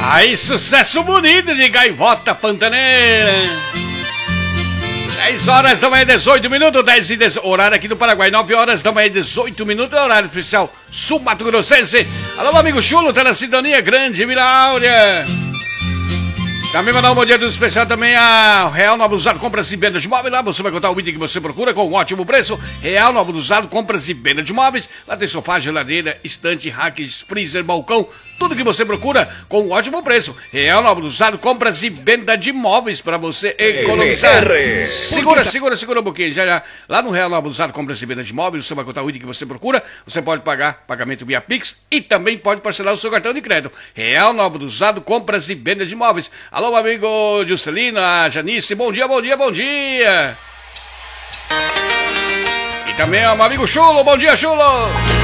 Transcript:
Aí, sucesso bonito de Gaivota Pantaneira. 10 horas da manhã, 18 minutos, 10 e 18, horário aqui do Paraguai, 9 horas da manhã, 18 minutos, horário especial Sul Mato Grossense. Alô, meu amigo Chulo, tá na sintonia, grande Vila Áurea. Também mandar um bom dia do especial também a Real Novo Usado Compras e Vendas de Móveis. Lá você vai contar o item que você procura com um ótimo preço. Real Novo Usado Compras e Vendas de Móveis. Lá tem sofá, geladeira, estante, racks, freezer, balcão. Tudo que você procura com um ótimo preço. Real Novo Usado Compras e Venda de Móveis para você economizar. Segura um pouquinho. Já. Lá no Real Novo Usado Compras e Venda de Móveis você vai contar o item que você procura. Você pode pagar pagamento via Pix e também pode parcelar o seu cartão de crédito. Real Novo Usado Compras e Venda de Móveis. Alô, meu amigo Juscelina, Janice, bom dia. E também ao meu amigo Chulo, bom dia, Chulo.